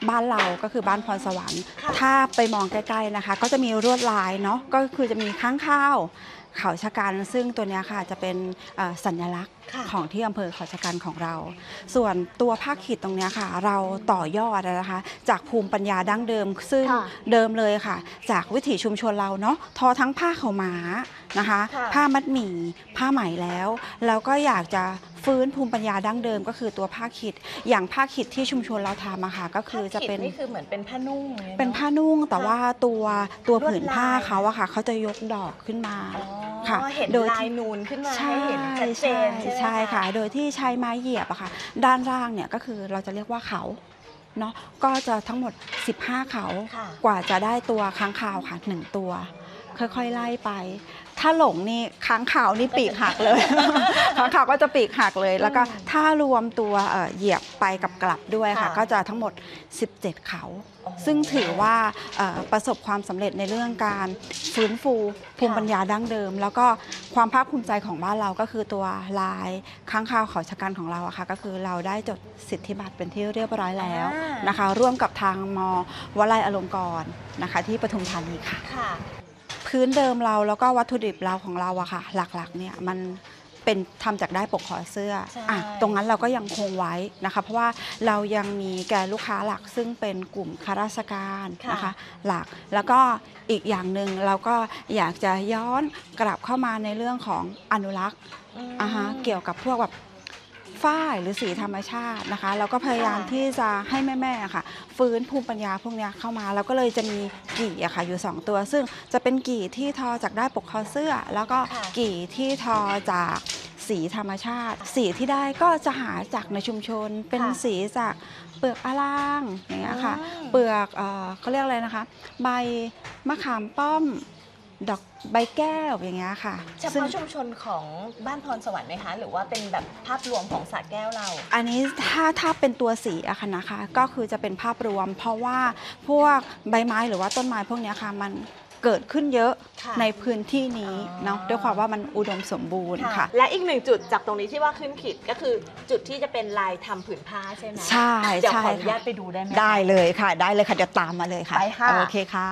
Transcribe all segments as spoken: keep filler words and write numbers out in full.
บ้านเราก็คือบ้านพรสวรรค์ถ้าไปมองใกล้ๆนะคะก็จะมีลวดลายเนาะก็คือจะมีค้างคาวเขาชะกันซึ่งตัวนี้ค่ะจะเป็นสัญลักษณ์ของที่อำเภอเขาชะกันของเรา ส่วนตัวผ้าขีดตรงนี้ค่ะเราต่อยอดนะคะจากภูมิปัญญาดั้งเดิมซึ่งเดิมเลยค่ะจากวิถีชุมชนเราเนาะทอทั้งผ้าขาวม้านะคะผ้ามัดหมี่ผ้าไหมแล้วแล้วก็อยากจะฟื้นภูมิปัญญาดั้งเดิมก็คือตัวผ้าขีดอย่างผ้าขีดที่ชุมชนเราทำอะค่ะก็คือจะเป็นนี่คือเหมือนเป็นผ้านุ่งเป็นผ้านุ่งแต่ว่าตัวตัวผืนผ้าเขาอะค่ะเขาจะยกดอกขึ้นมาค่ะโดยลายนูนขึ้นมาให้เห็นชัดเจนใช่ค่ะโดยที่ใช้ไม้เหยียบอะค่ะด้านล่างเนี่ยก็คือเราจะเรียกว่าเขาเนาะก็จะทั้งหมดสิบห้าเขากว่าจะได้ตัวค้างคาวค่ะหนึ่งตัวค่อยๆไล่ไปถ้าหลงนี่ค้างคาวนี่ปีกหักเลยค้างคาวก็จะปีกหักเลยแล้วก็ถ้ารวมตัวเหยียบไปกับกลับด้วยค่ะก็จะทั้งหมดสิบเจ็ดเขาซึ่งถือว่าประสบความสำเร็จในเรื่องการฟื้นฟูภูมิปัญญาดั้งเดิมแล้วก็ความภาคภูมิใจของบ้านเราก็คือตัวลายค้างคาวเขาชะกันของเราอะค่ะก็คือเราได้จดสิทธิบัตรเป็นที่เรียบร้อยแล้วนะคะร่วมกับทางม.วลัยอลงกรณ์นะคะที่ปทุมธานีค่ะพื้นเดิมเราแล้วก็วัตถุดิบเราของเราอะค่ะหลักๆเนี่ยมันเป็นทำจากได้ปกคอเสื้ออ่ะตรงนั้นเราก็ยังคงไว้นะคะเพราะว่าเรายังมีแก่ลูกค้าหลักซึ่งเป็นกลุ่มข้าราชการนะคะหลักแล้วก็อีกอย่างหนึ่งเราก็อยากจะย้อนกลับเข้ามาในเรื่องของอนุรักษ์อ่ะฮะเกี่ยวกับพวกแบบฝ้ายหรือสีธรรมชาตินะคะเราก็พยายามที่จะให้แม่ๆค่ะฟื้นภูมิปัญญาพวกนี้เข้ามาแล้วก็เลยจะมีกี่อะค่ะอยู่สองตัวซึ่งจะเป็นกี่ที่ทอจากได้ปกคอเสื้อแล้วก็กี่ที่ทอจากสีธรรมชาติสีที่ได้ก็จะหาจากในชุมชนเป็นสีจากเปลือกอะลางอย่างเงี้ยค่ะเปลือกเขาเรียกอะไรนะคะใบมะขามป้อมดอกใบแก้วอย่างเงี้ยค่ะเฉพาะชุมชนของบ้านพรสวรรค์ไหมคะหรือว่าเป็นแบบภาพรวมของสระแก้วเราอันนี้ถ้าถ้าเป็นตัวสีอะค่ะนะคะก็คือจะเป็นภาพรวมเพราะว่าพวกใบไม้หรือว่าต้นไม้พวกนี้ค่ะมันเกิดขึ้นเยอะในพื้นที่นี้เนาะด้วยความว่ามันอุดมสมบูรณ์ค่ะและอีกหนึ่งจุดจากตรงนี้ที่ว่าขึ้นขีดก็คือจุดที่จะเป็นลายทำผืนผ้าใช่ไหมใช่เดี๋ยวขออนุญาตไปดูได้ไหมได้เลยค่ะได้เลยค่ะเดี๋ยวตามมาเลยค่ะไปค่ะโอเคค่ะ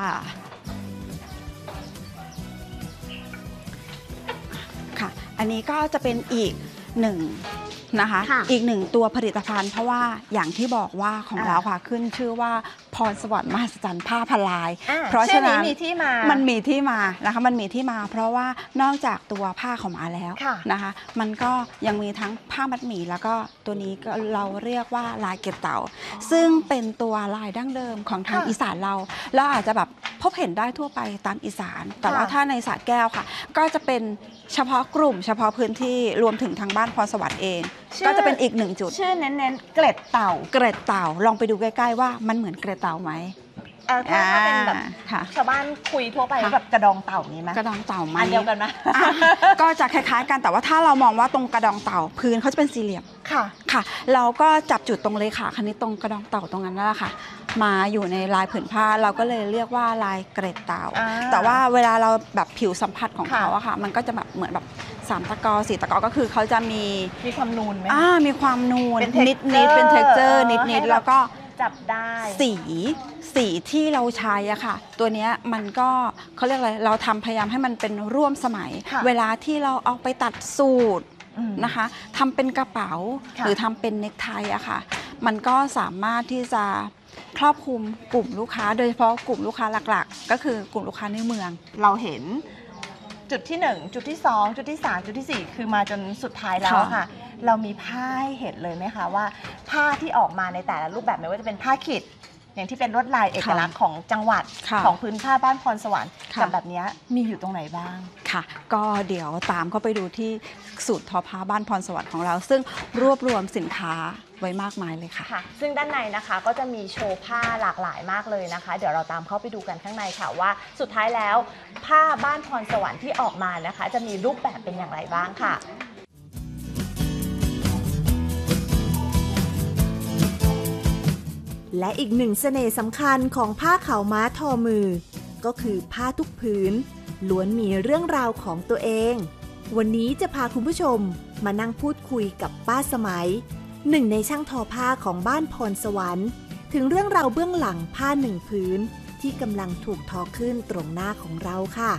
อันนี้ก็จะเป็นอีกหนึ่งนะคะอีกหนึ่งตัวผลิตภัณฑ์เพราะว่าอย่างที่บอกว่าของเราค่ะขึ้นชื่อว่าพรสวรรค์มหัศจรรย์ผ้าพันลายเพราะฉะนั้นมีที่มามันมีที่มานะคะมันมีที่มาเพราะว่านอกจากตัวผ้าขาวม้าแล้วนะคะมันก็ยังมีทั้งผ้ามัดหมี่แล้วก็ตัวนี้เราเรียกว่าลายเกล็ดเต่าซึ่งเป็นตัวลายดั้งเดิมของทางอีสานเราแล้วอาจจะแบบพบเห็นได้ทั่วไปตามอีสานแต่ว่าถ้าในสระแก้วค่ะก็จะเป็นเฉพาะกลุ่มเฉพาะพื้นที่รวมถึงทางบ้านพรสวรรค์เองก็จะเป็นอีกหนึ่งจุดชื่อเน้นๆเกล็ดเต่าเกล็ดเต่าลองไปดูใกล้ๆว่ามันเหมือนเกล็ดเต่าไหมถ้าเป็นแบบชาวบ้านคุยทั่วไปแบบกระดองเต่านี้ไหมกระดองเต่าไหมอันเดียวกันไหมก็จะคล้ายๆกันแต่ว่าถ้าเรามองว่าตรงกระดองเต่าพื้นเขาจะเป็นสี่เหลี่ยมค่ะค่ะเราก็จับจุดตรงเลขาคณิตตรงกระดองเต่าตรงนั้นนั่นแหละค่ะมาอยู่ในลายผืนผ้าเราก็เลยเรียกว่าลายเกล็ดเต่าแต่ว่าเวลาเราแบบผิวสัมผัสของเขาอะค่ะมันก็จะแบบเหมือนแบบสามตะกอสี่ตะกอก็คือเขาจะมีมีความนูนไหมอ่ามีความนูนนิดนิดเป็นเท็กเจอร์นิดนิดแล้วก็จับได้สีสีที่เราใช้อะค่ะตัวนี้มันก็เขาเรียกอะไรเราทำพยายามให้มันเป็นร่วมสมัยเวลาที่เราเอาไปตัดสูตรนะคะทำเป็นกระเป๋าหรือทำเป็นเนคไทอะค่ะมันก็สามารถที่จะครอบคลุมกลุ่มลูกค้าโดยเฉพาะกลุ่มลูกค้าหลักๆก็คือกลุ่มลูกค้าในเมืองเราเห็นจุดที่หนึ่งจุดที่สองจุดที่สามจุดที่สี่คือมาจนสุดท้ายแล้วค่ะเรามีผ้าให้เห็นเลยไหมคะว่าผ้าที่ออกมาในแต่ละรูปแบบไม่ว่าจะเป็นผ้าขีดอย่างที่เป็นลวดลายเอกลักษณ์ของจังหวัดของพื้นผ้าบ้านพรสวรรค์กับแบบนี้มีอยู่ตรงไหนบ้างค่ะก็เดี๋ยวตามเข้าไปดูที่สูตรทอผ้าบ้านพรสวรรค์ของเราซึ่งรวบรวมสินค้าไว้มากมายเลยค่ะค่ะซึ่งด้านในนะคะก็จะมีโชว์ผ้าหลากหลายมากเลยนะคะเดี๋ยวเราตามเข้าไปดูกันข้างในค่ะว่าสุดท้ายแล้วผ้าบ้านพรสวรรค์ที่ออกมานะคะจะมีรูปแบบเป็นอย่างไรบ้างค่ะและอีกหนึ่งเสน่ห์สำคัญของผ้าขาวม้าทอมือก็คือผ้าทุกผืนล้วนมีเรื่องราวของตัวเองวันนี้จะพาคุณผู้ชมมานั่งพูดคุยกับป้าสมัยหนึ่งในช่างทอผ้าของบ้านพรสวรรค์ถึงเรื่องราวเบื้องหลังผ้าหนึ่งผืนที่กำลังถูกทอขึ้นตรงหน้าของเราค่ะ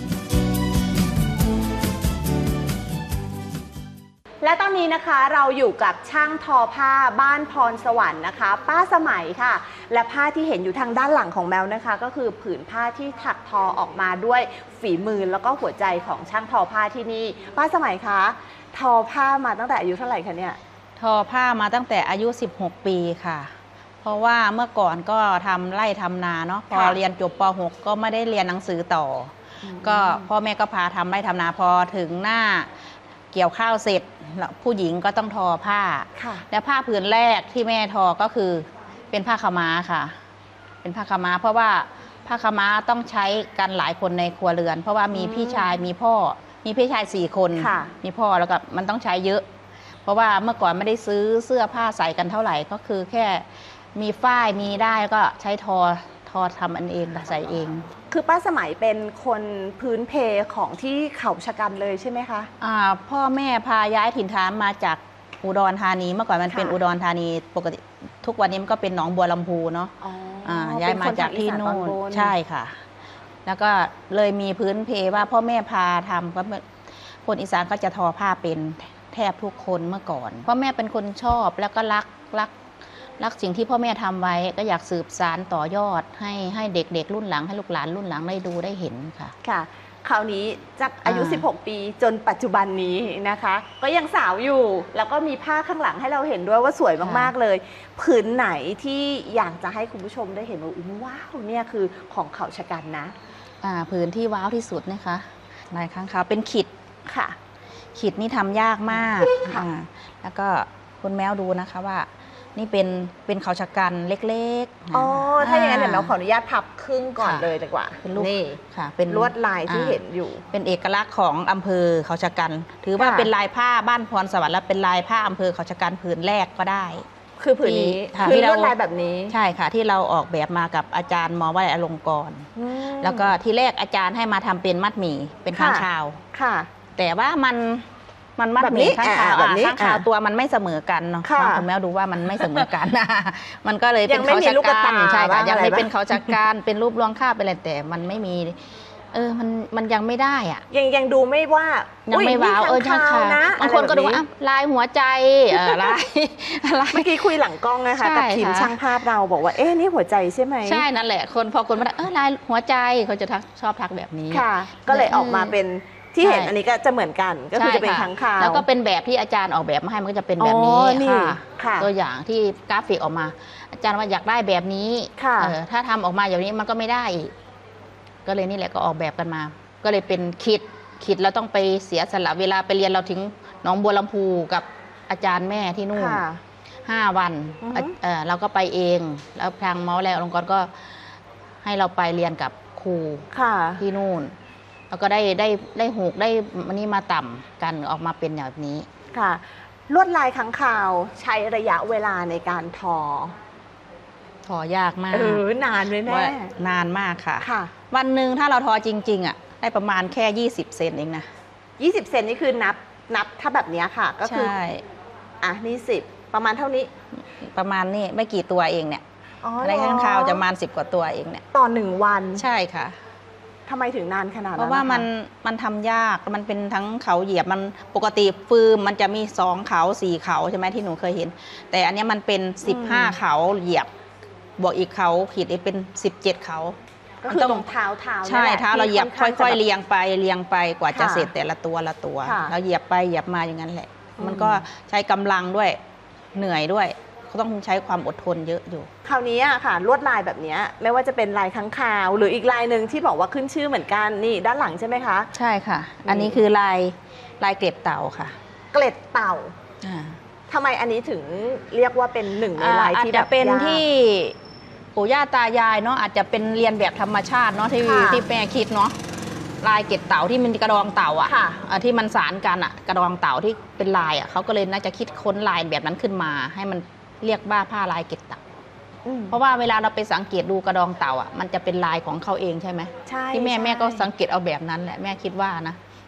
และตอนนี้นะคะเราอยู่กับช่างทอผ้าบ้านพรสวรรค์นะคะป้าสมัยค่ะและผ้าที่เห็นอยู่ทางด้านหลังของแมวนะคะก็คือผืนผ้าที่ถักทอออกมาด้วยฝีมือแล้วก็หัวใจของช่างทอผ้าที่นี่ป้าสมัยคะทอผ้ามาตั้งแต่อายุเท่าไหร่คะเนี่ยทอผ้ามาตั้งแต่อายุสิบหกปีค่ะเพราะว่าเมื่อก่อนก็ทำไร่ทำนาเนาะพอเรียนจบป .หก ก็ไม่ได้เรียนหนังสือต่อก็พ่อแม่ก็พาทำไร่ทำนาพอถึงหน้าเกี่ยวข้าวเสร็จผู้หญิงก็ต้องทอผ้าและผ้าผืนแรกที่แม่ทอก็คือเป็นผ้าขาวม้าค่ะเป็นผ้าขาวม้าเพราะว่าผ้าขาวม้าต้องใช้กันหลายคนในครัวเรือนเพราะว่ามีพี่ชายมีพ่อมีพี่ชายสี่คนมีพ่อแล้วก็มันต้องใช้เยอะเพราะว่าเมื่อก่อนไม่ได้ซื้อเสื้อผ้าใส่กันเท่าไหร่ก็คือแค่มีฝ้ายมีได้ก็ใช้ทอทอทำอันเองใส่เองคือป้าสมัยเป็นคนพื้นเพของที่เขาชะกันเลยใช่ไหมคะอ่าพ่อแม่พาย้ายถิ่นฐานมาจากอุดรธานีเมื่อก่อนมันเป็นอุดรธานีปกติทุกวันนี้มันก็เป็นหนองบัวลำพูเนาะอ่าย้ายมาจากที่โน่นใช่ค่ะแล้วก็เลยมีพื้นเพว่าพ่อแม่พาทำก็คนอีสานก็จะทอผ้าเป็นแทบทุกคนเมื่อก่อนพ่อแม่เป็นคนชอบแล้วก็รักรักรักสิ่งที่พ่อแม่ทำไว้ก็อยากสืบสานต่อยอดให้ให้เด็กๆรุ่นหลังให้ลูกหลานรุ่นหลังได้ดูได้เห็นค่ะค่ะคราวนี้จากอายุสิบหกปีจนปัจจุบันนี้นะคะก็ยังสาวอยู่แล้วก็มีผ้าข้างหลังให้เราเห็นด้วยว่าสวยมากๆเลยผืนไหนที่อยากจะให้คุณผู้ชมได้เห็นว่าว้าวเนี่ยคือของเขาชะกันนะอ่าผืนที่ว้าวที่สุดนะคะลายข้างขาวเป็นขิดค่ะขิดนี่ทำยากมากค่ะแล้วก็คุณแมวดูนะคะว่านี่เป็นเป็นเขาชะกันเล็กๆอ๋อถ้าอย่างนั้นเดี๋ยวเราขออนุญาตพับครึ่งก่อนเลยดีกว่าเป็นรูปนี่ค่ะเป็นลวดลายที่เห็นอยู่เป็นเอกลักษณ์ของอำเภอเขาชะกันถือว่าเป็นลายผ้าบ้านพรสวรรค์และเป็นลายผ้าอำเภอเขาชะกันผืนแรกก็ได้คือผืนนี้คือลวดลายแบบนี้ใช่ค่ะที่เราออกแบบมากับอาจารย์ม.วลัยอลงกรณ์แล้วก็ทีแรกอาจารย์ให้มาทำเป็นมัดหมี่เป็นข้างคาวค่ะแต่ว่ามันมันมัดหมี่ข้างคาวข้างคาวตัวมันไม่เสมอกันเนาะคุณแม่ดูว่ามันไม่เสมอกันมันก็เลยเป็นเขาชะกันใช่ค่ะยังไม่เป็นเขาชะกันเป็นรูปรวงข้าวเป็นอะไรแต่มันไม่มีเออมันมันยังไม่ได้อ่ะยังยังดูไม่ว่ายังไม่ว้าวเออใช่ค่ะบางคนก็ดูว่าลายหัวใจเออลายเมื่อกี้คุยหลังกล้องนะคะกับทีมช่างภาพเราบอกว่าเอ๊ะนี่หัวใจใช่ไหมใช่นั่นแหละคนพอคนมาเออลายหัวใจเขาจะทักชอบทักแบบนี้ค่ะก็เลยออกมาเป็นที่เห็นอันนี้ก็จะเหมือนกันก็คือจะเป็นค้างคาวแล้วก็เป็นแบบที่อาจารย์ออกแบบมาให้มันก็จะเป็นแบบนี้ค่ะตัวอย่างที่กราฟิกออกมาอาจารย์ว่าอยากได้แบบนี้ถ้าทำออกมาอย่างนี้มันก็ไม่ได้ก็เลยนี่แหละก็ออกแบบกันมาก็เลยเป็นคิดคิดแล้วต้องไปเสียสละเวลาไปเรียนเราถึงหนองบัวลำพูกับอาจารย์แม่ที่นู่นห้าวันเราก็ไปเองแล้วทางมอแล้วองค์กรก็ให้เราไปเรียนกับครูที่นู่นแล้วก็ได้ได้ได้หูกได้มันนี่มาต่ำกันออกมาเป็นแบบนี้ค่ะลวดลายค้างคาวใช้ระยะเวลาในการทอทอยากมากเออนานไหมแม่นานมากค่ะค่ะวันหนึ่งถ้าเราทอจริงๆอ่ะได้ประมาณแค่ยี่สิบเซนเองนะยี่สิบเซนนี่คือนับนับถ้าแบบนี้ค่ะก็คือใช่อ่ะนี่สิบประมาณเท่านี้ประมาณนี้ไม่กี่ตัวเองเนี่ยในข้างคาวจะประมาณสิบกว่าตัวเองเนี่ยต่อหนึ่งวันใช่ค่ะทำไมถึงนานขนาดนั้นเพราะว่ามันมันทำยากมันเป็นทั้งเขาเหยียบมันปกติฟืมมันจะมีสองเขาสี่เขาใช่ไหมที่หนูเคยเห็นแต่อันนี้มันเป็นสิบห้าเขาเหยียบบวกอีกเขาขีดเป็นสิบเจ็ดเขาก็คือตรงเท้าเท้าใช่เท้าเราเหยียบค่อยๆเรียงไปเรียงไปกว่าจะเสร็จแต่ละตัวละตัวเราเหยียบไปเหยียบมาอย่างนั้นแหละมันก็ใช้กำลังด้วยเหนื่อยด้วยเขาต้องใช้ความอดทนเยอะอยู่คราวนี้อะค่ะลวดลายแบบนี้ไม่ว่าจะเป็นลายค้างคาวหรืออีกลายหนึ่งที่บอกว่าขึ้นชื่อเหมือนกันนี่ด้านหลังใช่ไหมคะใช่ค่ะอันนี้คือลายลายเกล็ดเต่าค่ะเกล็ดเต่าทำไมอันนี้ถึงเรียกว่าเป็นหนึ่งในลายที่แบบเป็นที่ปู่ย่าตายายเนาะอาจจะเป็นเรียนแบบธรรมชาติเนาะที่ที่แม่คิดเนาะลายเกล็ดเต่าที่มันกระดองเต่าอ่ะที่มันสารกันอ่ะกระดองเต่าที่เป็นลายอ่ะเขาก็เลยน่าจะคิดค้นลายแบบนั้นขึ้นมาให้มันเรียกว่าผ้าลายเกล็ดเต่าเพราะว่าเวลาเราไปสังเกตดูกระดองเต่าอ่ะมันจะเป็นลายของเขาเองใช่ไหมใช่ที่แม่แม่ก็สังเกตเอาแบบนั้นแหละแม่คิดว่านะ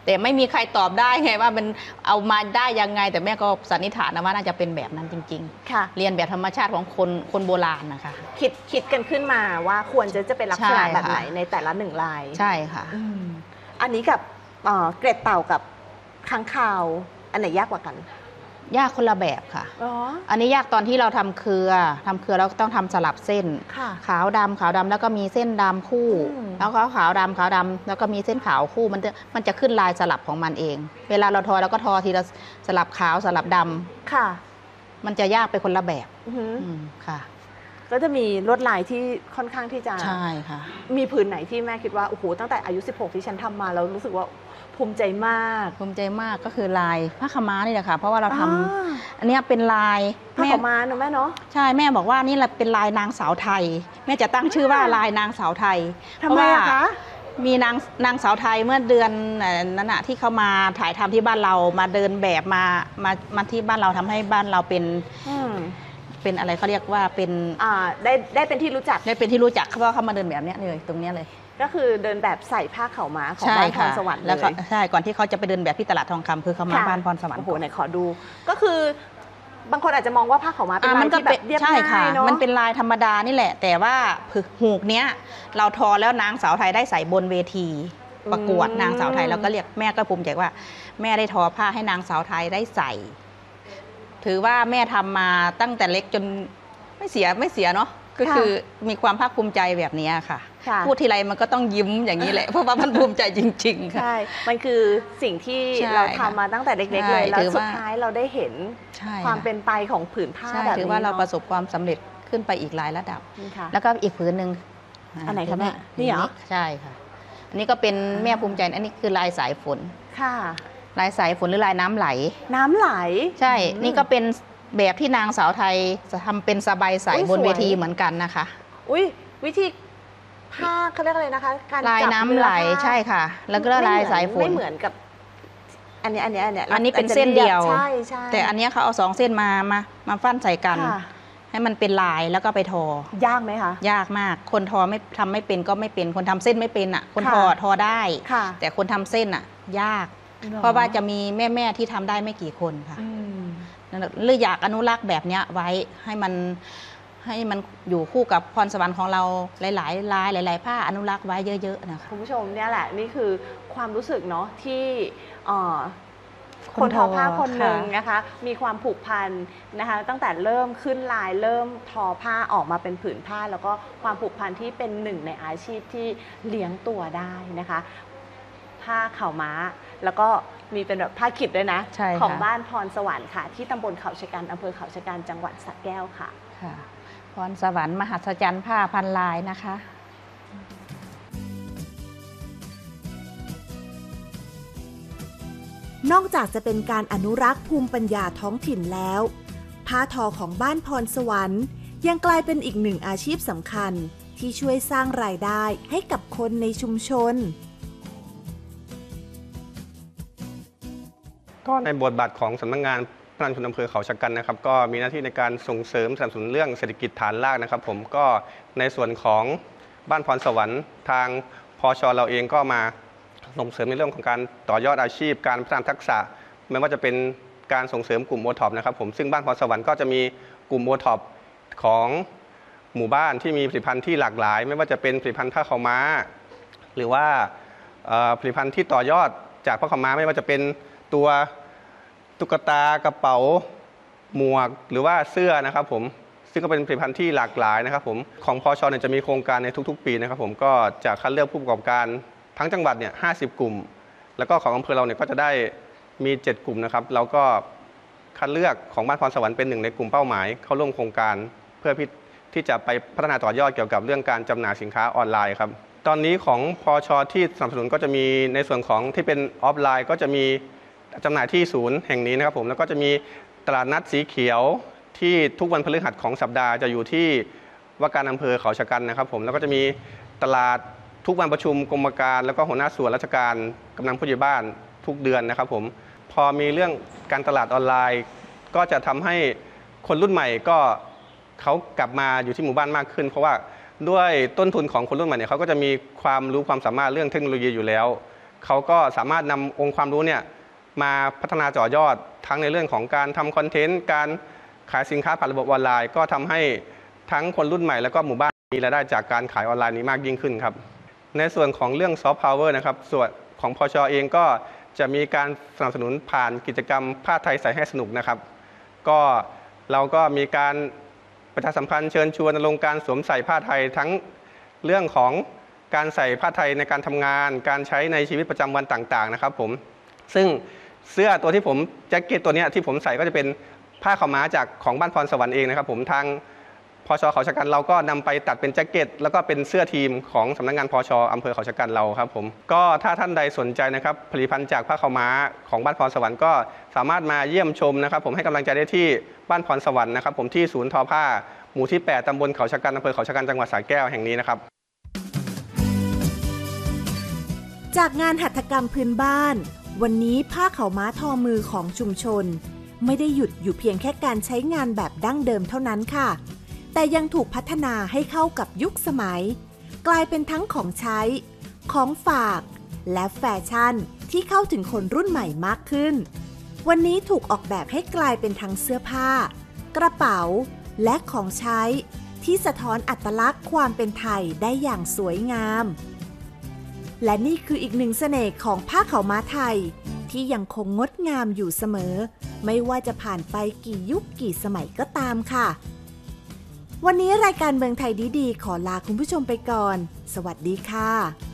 แต่ไม่มีใครตอบได้ไงว่ามันเอามาได้ยังไงแต่แม่ก็สันนิษฐานนะว่าน่าจะเป็นแบบนั้นจริงค่ะๆ เรียนแบบธรรมชาติของคนคนโบราณนะคะคิดคิดกันขึ้นมาว่าควรจะจะเป็นลักษณะใช่ค่ะแบบไหนในแต่ละหนึ่งลายใช่ค่ะอืมอันนี้กับเอ่อเกร็ดเต่ากับค้างคาวอันไหนยากกว่ากันยากคนละแบบค่ะอ๋ออันนี้ยากตอนที่เราทำเครือทำเครือเราต้องทำสลับเส้นค่ะขาวดำขาวดำแล้วก็มีเส้นดำคู่อืมแล้วก็ขาวดำขาวดำแล้วก็มีเส้นขาวคู่มันจะมันจะขึ้นลายสลับของมันเอง เวลาเราทอเราก็ทอทีละสลับขาวสลับดำค่ะมันจะยากไปคนละแบบอือหืออืมค่ะก็จะมีลวดลายที่ค่อนข้างที่จะใช่ค่ะมีผืนไหนที่แม่คิดว่าโอ้โหตั้งแต่อายุสิบหกที่ฉันทำมาแล้วรู้สึกว่าภูมิใจมากภูมิใจมากก็คือลายผ้าขาวม้านี่แหละค่ะ เพราะว่าเราทำอ่าอันเนี้ยเป็นลายผ้าแม่ขาวม้าเนอะแม่เนาะใช่แม่บอกว่านี่แหละเป็นลายนางสาวไทย แม่จะตั้งชื่อว่าลายนางสาวไทยทำไมอะคะมีนางนางสาวไทยเมื่อเดือนนั้นน่ะที่เขามาถ่ายทำที่บ้านเรามาเดินแบบมามามาที่บ้านเราทำให้บ้านเราเป็นอืมเป็นอะไรเขาเรียกว่าเป็นอ่าได้ได้เป็นที่รู้จักได้เป็นที่รู้จักเพราะว่าเขามาเดินแบบเนี้ยเลยตรงเนี้ยเลยก็คือเดินแบบใส่ผ้าขาวม้าของใช่บ้านพค่ะรสวรรค์เลแล้วก็ยใช่ก่อนที่เขาจะไปเดินแบบที่ตลาดทองคำคือเขามาค่ะบ้านพรสวรรค์โอ้โหไหนขอดู ก็คือบางคนอาจจะมองว่าผ้าขาวม้าเป็นอ่ะลามัยนก็ที่แบเป็นบเรียบใช่ค่ะง่ายเนาะมันเป็นลายธรรมดานี่แหละ แต่ว่าหูกเนี้ยเราทอแล้วนางสาวไทยได้ใส่บนเวที ประกวดนางสาวไทยเราก็เรียกแม่ก็ภูมิใจว่า แม่ได้ทอผ้าให้นางสาวไทยได้ใส่ ถือว่าแม่ทำมาตั้งแต่เล็กจนไม่เสียไม่เสียเนาะก็คือมีความภาคภูมิใจแบบนี้ค่ะค่ะพูดทีไรมันก็ต้องยิ้มอย่างนี้แหละ เพราะว่ามันภูมิใจจริง ๆ ค่ะใช่ มันคือสิ่งที่ใช่เราทำมาตั้งแต่เล็กๆใช่เลย แล้วถือว่าสุดท้ายเราได้เห็นใช่ความค่ะเป็นไปของผืนผ้าใช่แบบถือนี้ว่าเราเนาะประสบความสำเร็จขึ้นไปอีกหลายระดับนี่ค่ะแล้วก็อีกผืนหนึ่งอันไหนคะแม่ห็นี่เหรอใช่ค่ะ อันนี้ก็เป็นแม่ภูมิใจอันนี้คือลายสายฝนค่ะลายสายฝนหรือลายน้ำไหลน้ำไหลใช่อืมนี่ก็เป็นแบบที่นางสาวไทยจะทำเป็นสบายใสอุ๊ยบนเวทีสวยเหมือนกันนะคะอุ้ยวิธีผ้าเขาเรียกอะไรนะคะ การลายจับน้ำไหลเนื้อผ้าใช่ค่ะ แล้วก็ลายสายฝนไม่เหมือนกับ อันนี้อันนี้อันนี้อันนี้เป็นเส้นเดียวใช่ใช่แต่อันเนี้ยเขาเอาสองเส้นมามามาฟันใส่กันค่ะให้มันเป็นลายแล้วก็ไปทอยากไหมคะยากมาก คนทอไม่ทำไม่เป็นก็ไม่เป็น คนทำเส้นไม่เป็นอ่ะ คนค่ะทอทอได้ค่ะแต่คนทำเส้นอ่ะ ยากหรอเพราะว่าจะมีแม่แม่ๆที่ทำได้ไม่กี่คนค่ะอืมนั่นแหละหรืออยากอนุรักษ์แบบเนี้ยไว้ให้มันให้มันอยู่คู่กับพรสวรรค์ของเราหลายๆลายหลาย ๆ ผ้าอนุรักษ์ไว้เยอะๆนะคะคุณผู้ชมเนี่ยแหละนี่คือความรู้สึกเนาะที่เอ่อคคน นททออผ้าคนหนึ่งค่ะนะคะ มีความผูกพันนะคะ ตั้งแต่เริ่มขึ้นลายเริ่มทอผ้าออกมาเป็นผืนผ้า แล้วก็ความผูกพันที่เป็นหนึ่งในอาชีพที่เลี้ยงตัวได้นะคะ ผ้าขาวม้า แล้วก็มีเป็นแบบผ้าขิดด้วยนะใช่ค่ะของบ้านพรสวรรค์ค่ะ ที่ตำบลเขาชะกันอำเภอเขาชะกันจังหวัดสระแก้วค่ะค่ะพรสวรรค์มหัศจรรย์ผ้าพันลายนะคะนอกจากจะเป็นการอนุรักษ์ภูมิปัญญาท้องถิ่นแล้ว ผ้าทอของบ้านพรสวรรค์ยังกลายเป็นอีกหนึ่งอาชีพสำคัญที่ช่วยสร้างรายได้ให้กับคนในชุมชนก็ในบทบาทของสำนักงานพัฒนาชุมชนอำเภอเขาชะกันนะครับก็มีหน้าที่ในการส่งเสริมสนับสนุนเรื่องเศรษฐกิจฐานรากนะครับผมก็ในส่วนของบ้านพรสวรรค์ทางพชเราเองก็มาส่งเสริมในเรื่องของการต่อยอดอาชีพ การพัฒนาทักษะไม่ว่าจะเป็นการส่งเสริมกลุ่มโอท็อปนะครับผมซึ่งบ้านพรสวรรค์ก็จะมีกลุ่มโอท็อปของหมู่บ้านที่มีผลิตภัณฑ์ที่หลากหลาย ไม่ว่าจะเป็นผลิตภัณฑ์ผ้าขาวม้า หรือว่าเอ่อผลิตภัณฑ์ที่ต่อยอดจากผ้าขาวม้าไม่ว่าจะเป็นตัวตุ๊กตากระเป๋าหมวกหรือว่าเสื้อนะครับผมซึ่งก็เป็นผลิตภัณฑ์ที่หลากหลายนะครับผมของพชเนี่ยจะมีโครงการในทุกๆ ปีนะครับผมก็จะคัดเลือกผู้ประกอบการทั้งจังหวัดเนี่ยห้าสิบกลุ่ม แล้วก็ของอำเภอเราเนี่ยก็จะได้มีเจ็ดกลุ่มนะครับเราก็คัดเลือกของบ้านพรสวรรค์เป็นหนึ่งในกลุ่มเป้าหมายเข้าร่วมโครงการเพื่อที่จะไปพัฒนาต่อยอดเกี่ยวกับเรื่องการจำหน่ายสินค้าออนไลน์ครับตอนนี้ของพชที่สนับสนุนก็จะมีในส่วนของที่เป็นออฟไลน์ก็จะมีจำหน่ายที่ศูนย์แห่งนี้นะครับผมแล้วก็จะมีตลาดนัดสีเขียวที่ทุกวันพฤหัสของสัปดาห์จะอยู่ที่ว่าการอำเภอเขาชะกันนะครับผมแล้วก็จะมีตลาดทุกวันประชุมกรรมการแล้วก็หัวหน้าส่วนราชการกำนันผู้ใหญ่บ้านทุกเดือนนะครับผมพอมีเรื่องการตลาดออนไลน์ก็จะทำให้คนรุ่นใหม่ก็เขากลับมาอยู่ที่หมู่บ้านมากขึ้น เพราะว่าด้วยต้นทุนของคนรุ่นใหม่เนี่ยเขาก็จะมีความรู้ความสามารถเรื่องเทคโนโลยีอยู่แล้วเขาก็สามารถนำองค์ความรู้เนี่ยมาพัฒนาต่อยอดทั้งในเรื่องของการทำคอนเทนต์การขายสินค้าผ่านระบบออนไลน์ก็ทำให้ทั้งคนรุ่นใหม่แล้วก็หมู่บ้านมีรายได้จากการขายออนไลน์นี้มากยิ่งขึ้นครับในส่วนของเรื่องซอฟต์พาวเวอร์นะครับส่วนของพช.เองก็จะมีการสนับสนุนผ่านกิจกรรมผ้าไทยใส่ให้สนุกนะครับก็เราก็มีการประชาสัมพันธ์เชิญชวนลงการสวมใส่ผ้าไทยทั้งเรื่องของการใส่ผ้าไทยในการทำงานการใช้ในชีวิตประจำวันต่างๆนะครับผมซึ่งเสื้อตัวที่ผมแจ็คเก็ตตัวนี้ที่ผมใส่ก็จะเป็นผ้าขาวม้าจากของบ้านพรสวรรค์เองนะครับผมทางพช.เขาชะกันเราก็นำไปตัดเป็นแจ็คเก็ตแล้วก็เป็นเสื้อทีมของสำนักงานพช.อำเภอเขาชะกันเราครับผมก็ถ้าท่านใดสนใจนะครับผลิตภัณฑ์จากผ้าขาวม้าของบ้านพรสวรรค์ก็สามารถมาเยี่ยมชมนะครับผมให้กำลังใจได้ที่บ้านพรสวรรค์นะครับผมที่ศูนย์ทอผ้าหมู่ที่แปดตำบลเขาชะกันอำเภอเขาชะกันจังหวัดสระแก้วแห่งนี้นะครับจากงานหัตถกรรมพื้นบ้านวันนี้ผ้าขาวม้าทอมือของชุมชนไม่ได้หยุดอยู่เพียงแค่การใช้งานแบบดั้งเดิมเท่านั้นค่ะแต่ยังถูกพัฒนาให้เข้ากับยุคสมัยกลายเป็นทั้งของใช้ของฝากและแฟชั่นที่เข้าถึงคนรุ่นใหม่มากขึ้นวันนี้ถูกออกแบบให้กลายเป็นทั้งเสื้อผ้ากระเป๋าและของใช้ที่สะท้อนอัตลักษณ์ความเป็นไทยได้อย่างสวยงามและนี่คืออีกหนึ่งเสน่ห์ของผ้าขาวม้าไทยที่ยังคงงดงามอยู่เสมอไม่ว่าจะผ่านไปกี่ยุคกี่สมัยก็ตามค่ะวันนี้รายการเมืองไทยดีๆขอลาคุณผู้ชมไปก่อนสวัสดีค่ะ